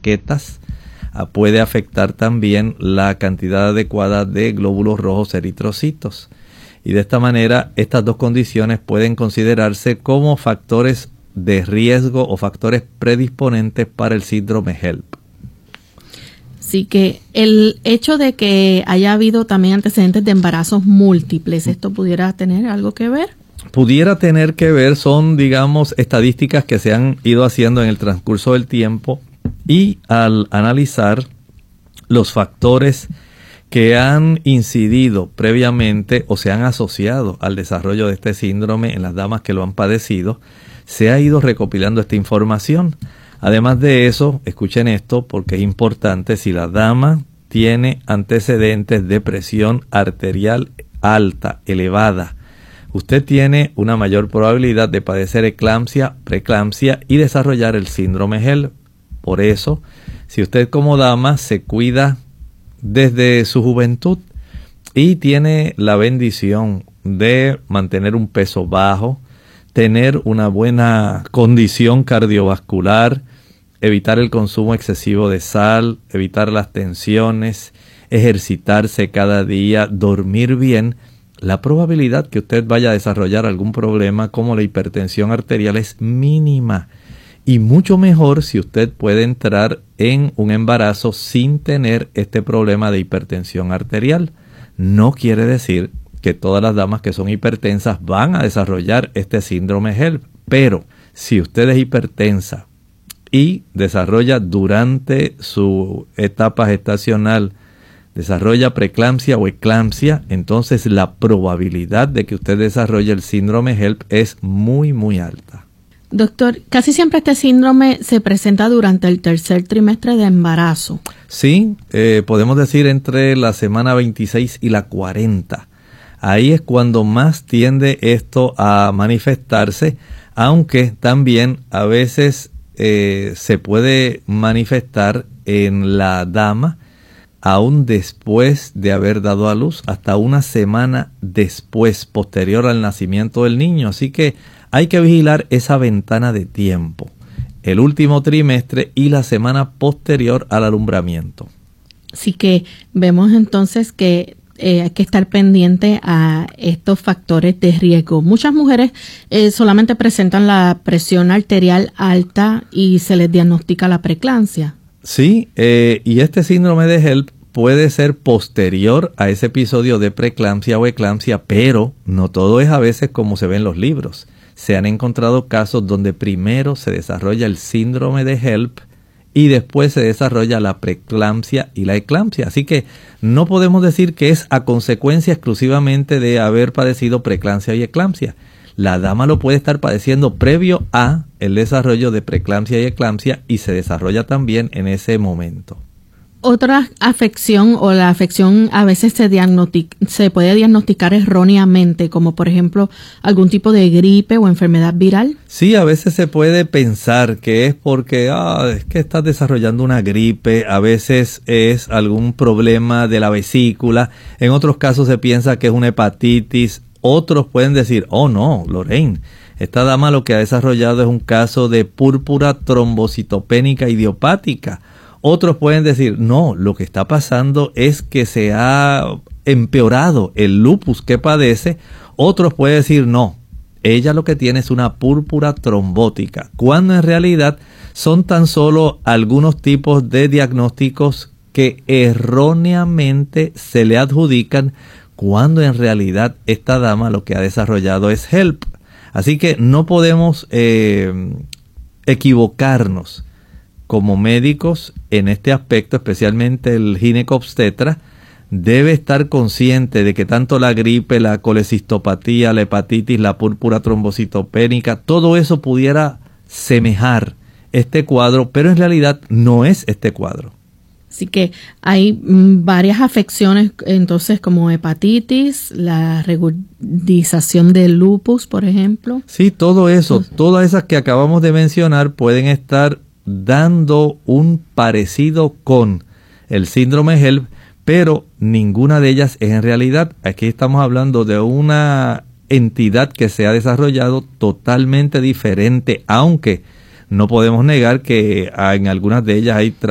plaquetas, puede afectar también la cantidad adecuada de glóbulos rojos eritrocitos. Y de esta manera, estas dos condiciones pueden considerarse como factores de riesgo o factores predisponentes para el síndrome HELLP. Así que el hecho de que haya habido también antecedentes de embarazos múltiples, ¿esto pudiera tener algo que ver? Pudiera tener que ver, son, digamos, estadísticas que se han ido haciendo en el transcurso del tiempo, y al analizar los factores que han incidido previamente o se han asociado al desarrollo de este síndrome en las damas que lo han padecido, se ha ido recopilando esta información. Además de eso, escuchen esto porque es importante: si la dama tiene antecedentes de presión arterial alta, elevada, usted tiene una mayor probabilidad de padecer eclampsia, preeclampsia y desarrollar el síndrome HELLP. Por eso, si usted como dama se cuida desde su juventud y tiene la bendición de mantener un peso bajo, tener una buena condición cardiovascular, evitar el consumo excesivo de sal, evitar las tensiones, ejercitarse cada día, dormir bien, la probabilidad que usted vaya a desarrollar algún problema como la hipertensión arterial es mínima. Y mucho mejor si usted puede entrar en un embarazo sin tener este problema de hipertensión arterial. No quiere decir que todas las damas que son hipertensas van a desarrollar este síndrome HELLP, pero si usted es hipertensa y desarrolla durante su etapa gestacional, desarrolla preeclampsia o eclampsia, entonces la probabilidad de que usted desarrolle el síndrome HELLP es muy, muy alta. Doctor, casi siempre este síndrome se presenta durante el tercer trimestre de embarazo. Sí, podemos decir entre la semana 26 y la 40. Ahí es cuando más tiende esto a manifestarse, aunque también a veces se puede manifestar en la dama aún después de haber dado a luz, hasta una semana después, posterior al nacimiento del niño. Así que hay que vigilar esa ventana de tiempo, el último trimestre y la semana posterior al alumbramiento. Así que vemos entonces que hay que estar pendiente a estos factores de riesgo. Muchas mujeres solamente presentan la presión arterial alta y se les diagnostica la preeclampsia. Sí, y este síndrome de HELLP puede ser posterior a ese episodio de preeclampsia o eclampsia, pero no todo es a veces como se ve en los libros. Se han encontrado casos donde primero se desarrolla el síndrome de HELLP y después se desarrolla la preeclampsia y la eclampsia. Así que no podemos decir que es a consecuencia exclusivamente de haber padecido preeclampsia y eclampsia. La dama lo puede estar padeciendo previo a el desarrollo de preeclampsia y eclampsia y se desarrolla también en ese momento. Otra afección o la afección a veces se puede diagnosticar erróneamente, como por ejemplo algún tipo de gripe o enfermedad viral. Sí, a veces se puede pensar que es porque es que estás desarrollando una gripe, a veces es algún problema de la vesícula, en otros casos se piensa que es una hepatitis. Otros pueden decir, oh no, Lorraine, esta dama lo que ha desarrollado es un caso de púrpura trombocitopénica idiopática. Otros pueden decir, no, lo que está pasando es que se ha empeorado el lupus que padece. Otros pueden decir, no, ella lo que tiene es una púrpura trombótica, cuando en realidad son tan solo algunos tipos de diagnósticos que erróneamente se le adjudican, cuando en realidad esta dama lo que ha desarrollado es HELLP. Así que no podemos equivocarnos como médicos en este aspecto, especialmente el ginecobstetra. Debe estar consciente de que tanto la gripe, la colecistopatía, la hepatitis, la púrpura trombocitopénica, todo eso pudiera semejar este cuadro, pero en realidad no es este cuadro. Así que hay varias afecciones, entonces, como hepatitis, la regularización del lupus, por ejemplo. Sí, todo eso, todas esas que acabamos de mencionar pueden estar dando un parecido con el síndrome HELLP, pero ninguna de ellas es en realidad. Aquí estamos hablando de una entidad que se ha desarrollado totalmente diferente, aunque no podemos negar que en algunas de ellas hay